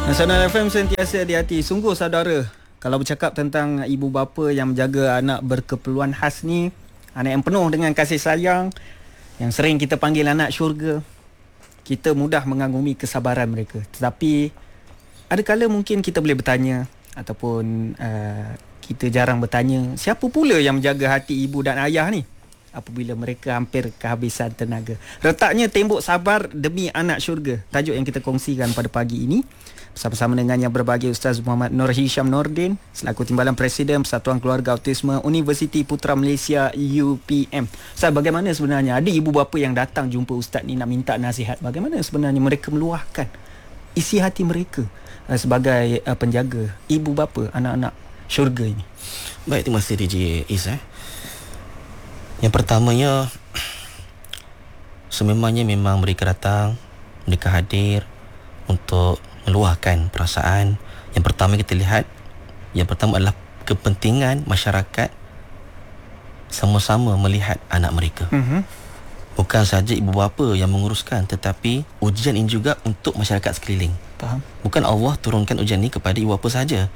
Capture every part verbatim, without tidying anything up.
Nasional F M sentiasa di hati. Sungguh saudara, kalau bercakap tentang ibu bapa yang menjaga anak berkeperluan khas ni, anak yang penuh dengan kasih sayang, yang sering kita panggil anak syurga, kita mudah mengagumi kesabaran mereka. Tetapi ada kala mungkin kita boleh bertanya, ataupun uh, kita jarang bertanya, siapa pula yang menjaga hati ibu dan ayah ni apabila mereka hampir kehabisan tenaga. Retaknya tembok sabar demi anak syurga, tajuk yang kita kongsikan pada pagi ini. Bersama-sama dengannya berbagai Ustaz Muhammad Nur Hisham Nordin selaku Timbalan Presiden Persatuan Keluarga Autisme Universiti Putra Malaysia U P M. Ustaz, bagaimana sebenarnya ada ibu bapa yang datang jumpa Ustaz ni nak minta nasihat? Bagaimana sebenarnya mereka meluahkan isi hati mereka uh, sebagai uh, penjaga ibu bapa anak-anak syurga ini? Baik, terima kasih D J Is. Eh. Yang pertamanya, sememangnya memang mereka datang, mereka hadir untuk meluahkan perasaan. Yang pertama kita lihat, yang pertama adalah kepentingan masyarakat sama-sama melihat anak mereka. Mm-hmm. Bukan saja ibu bapa yang menguruskan, tetapi ujian ini juga untuk masyarakat sekeliling. Faham? Bukan Allah turunkan ujian ini kepada ibu bapa saja.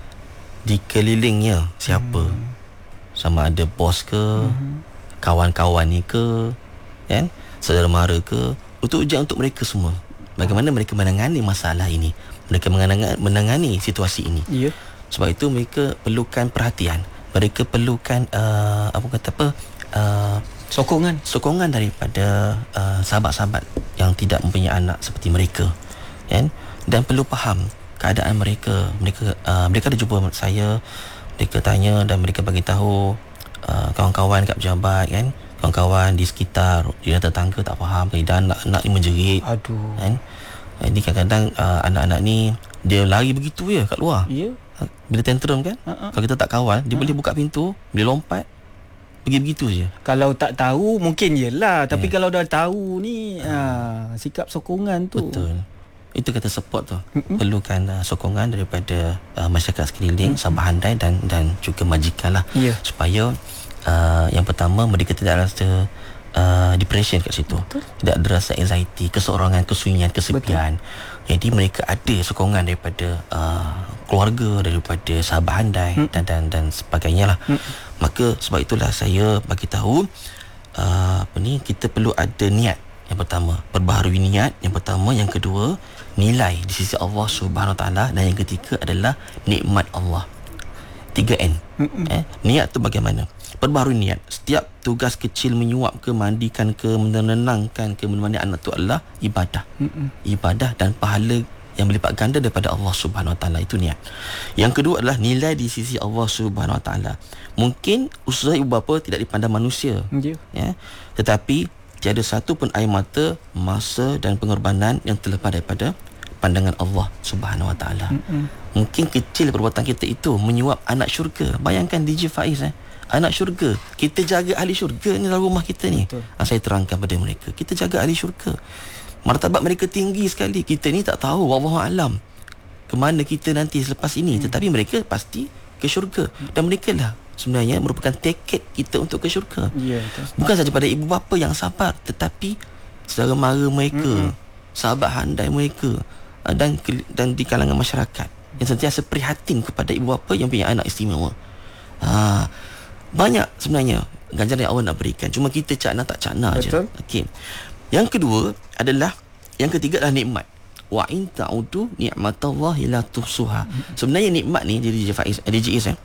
Di kelilingnya siapa? Mm. Sama ada bos ke, mm-hmm. kawan-kawan ni ke, kan? Saudara mara ke, untuk ujian untuk mereka semua. Bagaimana mereka menangani masalah ini, mereka menangani, menangani situasi ini. Yeah. Sebab itu mereka perlukan perhatian, mereka perlukan uh, apa kata apa uh, sokongan sokongan daripada uh, sahabat-sahabat yang tidak mempunyai anak seperti mereka, kan? Dan perlu faham keadaan mereka. Mereka uh, mereka ada jumpa saya, mereka tanya dan mereka bagi tahu uh, kawan-kawan kat pejabat, kan? Kawan-kawan di sekitar, di tetangga tak faham, dan anak-anak ni menjerit. Aduh. Kan? Jadi kadang-kadang uh, anak-anak ni dia lari begitu je kat luar. Ya. Yeah. Bila tantrum kan, uh-uh. kalau kita tak kawal, dia uh-uh. boleh buka pintu, boleh lompat, pergi begitu je. Kalau tak tahu mungkin yelah, tapi yeah. kalau dah tahu ni uh. ha, sikap sokongan tu. Betul. Itu kata support tu. Uh-uh. Perlukan uh, sokongan daripada uh, masyarakat sekeliling, uh-uh. sabah handai dan dan juga majikan lah. Yeah. Supaya Uh, yang pertama, mereka tidak rasa uh, depression kat situ. Betul. Tidak ada rasa anxiety, keseorangan, kesunyian, kesepian. Betul. Jadi mereka ada sokongan daripada uh, keluarga, daripada sahabat handai, hmm. dan, dan dan sebagainya lah. Hmm. Maka sebab itulah saya bagi tahu uh, apa ni, kita perlu ada niat. Yang pertama, perbaharui niat. Yang pertama, yang kedua, nilai di sisi Allah Subhanahu Wa Taala, dan yang ketiga adalah nikmat Allah. Tiga N. Hmm. Eh, niat tu bagaimana? Perbaharui niat. Setiap tugas kecil, menyuap ke, mandikan ke, menenangkan ke, menemani anak tu adalah ibadah. Mm-mm. Ibadah dan pahala yang berlipat ganda daripada Allah Subhanahu Wa Taala. Itu niat. Yang kedua adalah nilai di sisi Allah Subhanahu Wa Taala. Mungkin usaha ibu bapa tidak dipandang manusia, yeah. ya, tetapi tiada satu pun air mata, masa dan pengorbanan yang terlepas daripada pandangan Allah Subhanahu Wa Taala. Mungkin kecil perbuatan kita itu menyuap anak syurga. Bayangkan D J Faiz, eh anak syurga. Kita jaga ahli syurga ni dalam rumah kita ni. Ha, saya terangkan pada mereka, kita jaga ahli syurga. Martabat mereka tinggi sekali. Kita ni tak tahu, wallahu alam, ke mana kita nanti selepas ini. Hmm. Tetapi mereka pasti ke syurga. Dan mereka lah sebenarnya merupakan tiket kita untuk ke syurga. Yeah, bukan saja pada ibu bapa yang sabar, tetapi saudara mara mereka, hmm. sahabat handai mereka, dan dan di kalangan masyarakat yang sentiasa prihatin kepada ibu bapa yang punya anak istimewa. Ha, banyak sebenarnya ganjaran yang Allah nak berikan. Cuma kita cakna tak cakna je. Okey. Yang kedua adalah, yang ketiga adalah nikmat. Wa in ta'udu ni'matallahi la tuhsuha. Sebenarnya nikmat ni D J Faiz, D J Is, eh.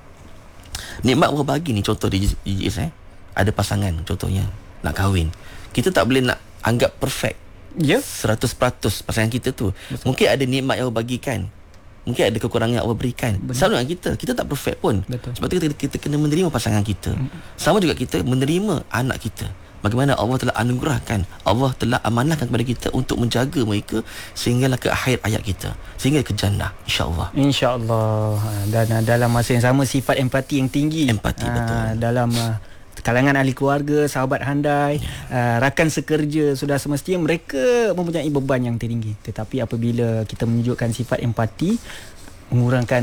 Nikmat berbagi ni, contoh D J Is, eh. Ada pasangan contohnya nak kahwin. Kita tak boleh nak anggap perfect. Ya. Yeah. seratus peratus pasangan kita tu. Betul. Mungkin ada nikmat yang Allah bagikan, mungkin ada kekurangan yang Allah berikan. Sama dengan kita, kita tak perfect pun. Betul. Sebab itu kita, kita kena menerima pasangan kita. Hmm. Sama juga kita menerima anak kita. Bagaimana Allah telah anugerahkan, Allah telah amanahkan kepada kita untuk menjaga mereka sehinggalah ke akhir hayat kita, sehingga ke jannah, insya-Allah. Insya-Allah. Dan dalam masa yang sama, sifat empati yang tinggi. Empati, ha, betul. Dalam uh, kalangan ahli keluarga, sahabat handai, uh, rakan sekerja, sudah semestinya mereka mempunyai beban yang tinggi. Tetapi apabila kita menunjukkan sifat empati, mengurangkan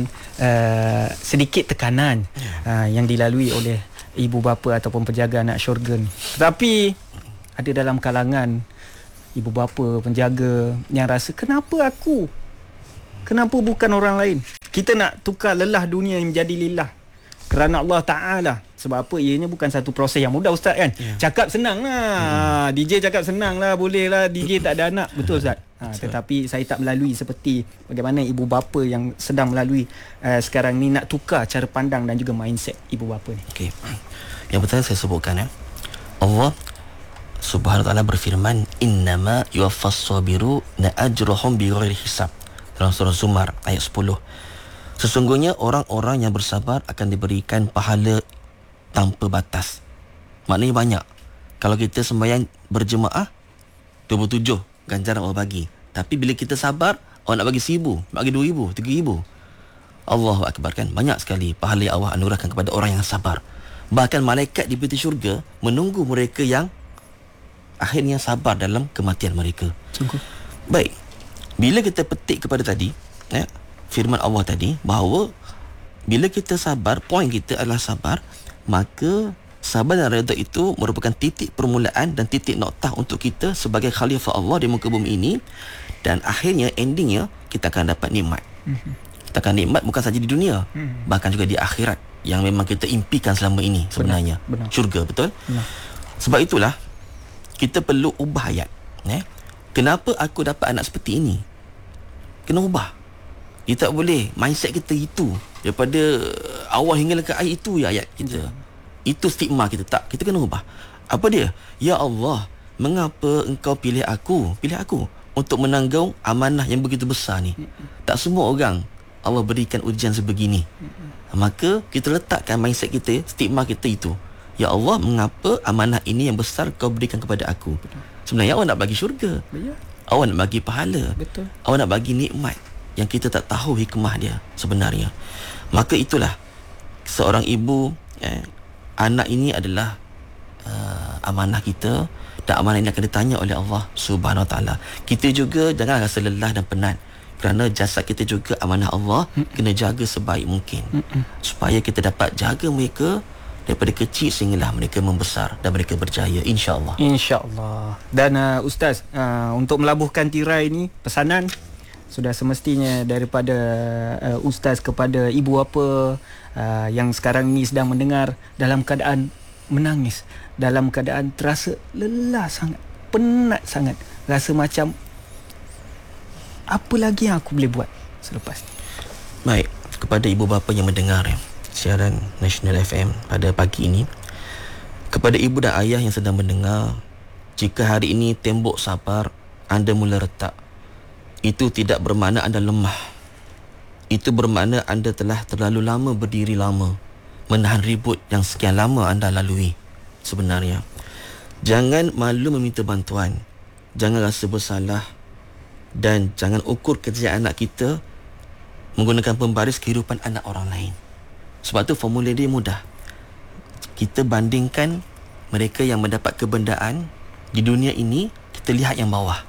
uh, sedikit tekanan uh, yang dilalui oleh ibu bapa ataupun penjaga anak syurga ni. Tetapi ada dalam kalangan ibu bapa, penjaga yang rasa, kenapa aku Kenapa bukan orang lain? Kita nak tukar lelah dunia menjadi lillah kerana Allah Ta'ala. Sebab apa? Ianya bukan satu proses yang mudah, Ustaz, kan? Yeah. Cakap senang lah. Hmm. D J cakap senang lah. Boleh lah. D J tak ada anak. Betul, Ustaz? Ha, tetapi saya tak melalui seperti bagaimana ibu bapa yang sedang melalui uh, sekarang ni, nak tukar cara pandang dan juga mindset ibu bapa ni. Okay. Yang pertama saya sebutkan, ya, Allah Subhanahu wa ta'ala berfirman, innama yuwaffas sabiru na ajruhum bighairi hisab, dalam surah Zumar ayat sepuluh. Sesungguhnya orang-orang yang bersabar akan diberikan pahala tanpa batas. Maknanya banyak. Kalau kita sembahyang berjemaah dua puluh tujuh ganjaran Allah bagi. Tapi bila kita sabar, Allah nak bagi seribu, nak bagi dua ribu, tiga ribu. Allahu Akbar, kan? Banyak sekali pahala yang Allah anugerahkan kepada orang yang sabar. Bahkan malaikat di pintu syurga menunggu mereka yang akhirnya sabar dalam kematian mereka. Sungguh. Baik. Bila kita petik kepada tadi, ya, firman Allah tadi, bahawa bila kita sabar, poin kita adalah sabar, maka sabar dan redha itu merupakan titik permulaan dan titik noktah untuk kita sebagai khalifah Allah di muka bumi ini. Dan akhirnya, endingnya, kita akan dapat nikmat. Mm-hmm. Kita akan nikmat bukan saja di dunia, mm-hmm. bahkan juga di akhirat yang memang kita impikan selama ini sebenarnya. Benar, benar. Syurga, betul? Benar. Sebab itulah kita perlu ubah ayat. Eh? Kenapa aku dapat anak seperti ini? Kena ubah. Kita tak boleh mindset kita itu daripada awal hingga ke akhir itu ya ayat kita. Ya. Itu stigma kita. Tak, kita kena ubah. Apa dia? Ya Allah, mengapa engkau pilih aku? Pilih aku untuk menanggung amanah yang begitu besar ni. Ya. Tak semua orang Allah berikan ujian sebegini. Ya. Maka kita letakkan mindset kita, stigma kita itu. Ya Allah, mengapa amanah ini yang besar kau berikan kepada aku? Betul. Sebenarnya Allah nak bagi syurga. Ya. Allah nak bagi pahala. Betul. Allah nak bagi nikmat yang kita tak tahu hikmah dia sebenarnya. Maka itulah seorang ibu, eh, anak ini adalah uh, amanah kita, dan amanah ini akan ditanya oleh Allah Subhanahu Wa Taala. Kita juga jangan rasa lelah dan penat, kerana jasad kita juga amanah Allah. Mm-mm. Kena jaga sebaik mungkin. Mm-mm. Supaya kita dapat jaga mereka daripada kecil sehinggalah mereka membesar dan mereka berjaya, insya-Allah. Insya-Allah. Dan uh, Ustaz, uh, untuk melabuhkan tirai ini, pesanan sudah semestinya daripada uh, Ustaz kepada ibu bapa uh, yang sekarang ni sedang mendengar dalam keadaan menangis, dalam keadaan terasa lelah sangat, penat sangat, rasa macam apa lagi yang aku boleh buat selepas ni. Baik, kepada ibu bapa yang mendengar ya, siaran National F M pada pagi ini, kepada ibu dan ayah yang sedang mendengar, jika hari ini tembok sabar anda mula retak, itu tidak bermakna anda lemah. Itu bermakna anda telah terlalu lama berdiri lama, menahan ribut yang sekian lama anda lalui. Sebenarnya, jangan malu meminta bantuan, jangan rasa bersalah, dan jangan ukur kerjaan anak kita menggunakan pembaris kehidupan anak orang lain. Sebab tu formula dia mudah. Kita bandingkan mereka yang mendapat kebendaan di dunia ini, kita lihat yang bawah.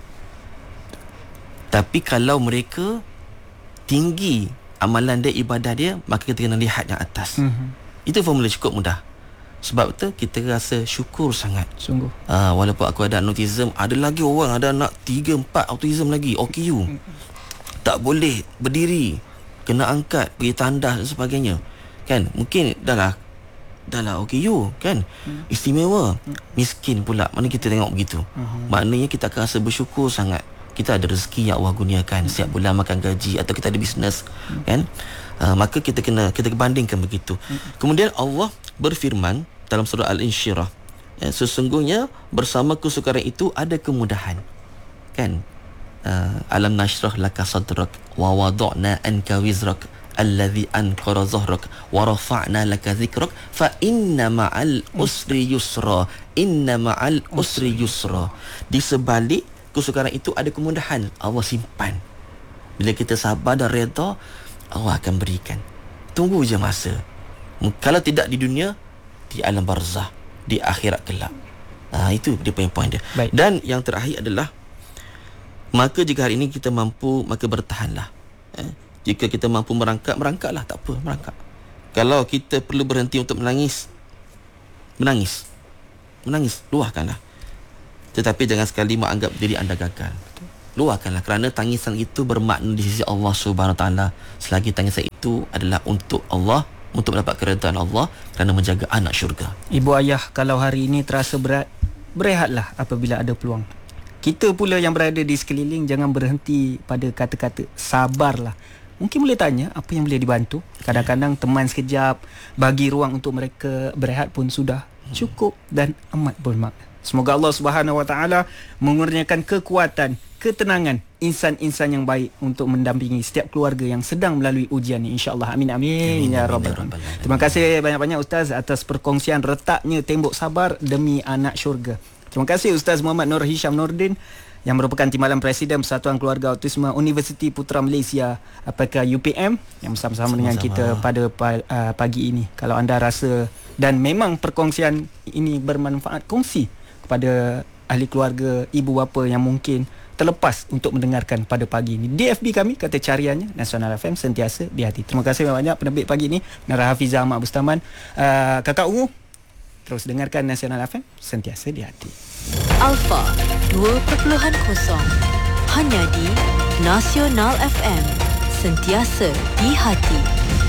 Tapi kalau mereka tinggi amalan dia, ibadah dia, maka kita kena lihat yang atas. Mm-hmm. Itu formula cukup mudah. Sebab tu kita rasa syukur sangat. Sungguh. Uh, walaupun aku ada autism, ada lagi orang ada anak tiga empat autism lagi, O K U. Mm-hmm. Tak boleh berdiri, kena angkat, pergi tandas dan sebagainya. Kan? Mungkin dah lah dah lah O K U, kan? Hmm. Istimewa. Hmm. Miskin pula. Mana kita tengok begitu. Hmm. Maknanya kita akan rasa bersyukur sangat. Kita ada rezeki yang Allah gunakan. Hmm. Setiap bulan makan gaji, atau kita ada bisnes. Hmm. Kan? Uh, maka kita kena kita bandingkan begitu. Hmm. Kemudian Allah berfirman dalam surah Al-Insyirah, ya, sesungguhnya bersama kesukaran itu ada kemudahan. Kan? Uh, alam nashrah laka sadrak wa wada'na anka wizrak alladhi anqara zahrak wa rafa'na laka dhikrak fa inna ma'al usri yusra inna ma'al usri yusra. Di sebalik kesukaran itu ada kemudahan. Allah simpan. Bila kita sabar dan redha, Allah akan berikan. Tunggu je masa. Kalau tidak di dunia, di alam barzah, di akhirat kelak. Ha, itu dia punya point dia. Baik. Dan yang terakhir adalah, maka jika hari ini kita mampu, maka bertahanlah. Eh? Jika kita mampu merangkak, merangkaklah, tak apa, merangkak. Kalau kita perlu berhenti untuk menangis, menangis. Menangis, luahkanlah. Tetapi jangan sekali menganggap diri anda gagal. luahkanlah, kerana tangisan itu bermakna di sisi Allah Subhanahu Wa Taala. Selagi tangisan itu adalah untuk Allah, untuk mendapat keredaan Allah, kerana menjaga anak syurga. Ibu ayah, kalau hari ini terasa berat, berehatlah apabila ada peluang. Kita pula yang berada di sekeliling, jangan berhenti pada kata-kata sabarlah. Mungkin boleh tanya apa yang boleh dibantu. Kadang-kadang teman sekejap, bagi ruang untuk mereka berehat pun sudah cukup dan amat bermakna. Semoga Allah Subhanahu Wa Taala mengurniakan kekuatan, ketenangan insan-insan yang baik untuk mendampingi setiap keluarga yang sedang melalui ujian ini, insya-Allah. Amin amin, amin ya rabbal alamin. Terima kasih banyak-banyak Ustaz atas perkongsian retaknya tembok sabar demi anak syurga. Terima kasih Ustaz Muhammad Nur Hisham Nordin yang merupakan Timbalan Presiden Persatuan Keluarga Autisme Universiti Putra Malaysia, apakah U P M, yang bersama-sama dengan kita pada uh, pagi ini. Kalau anda rasa dan memang perkongsian ini bermanfaat, kongsi kepada ahli keluarga, ibu bapa yang mungkin terlepas untuk mendengarkan pada pagi ini. D F B kami, kata cariannya, Nasional F M, sentiasa di hati. Terima kasih banyak penerbit pagi ini, Nara Hafizah Ahmad Bustaman, uh, Kakak Ungu. Terus dengarkan Nasional F M, sentiasa di hati. Alpha dua kosong kosong hanya di Nasional F M, sentiasa di hati.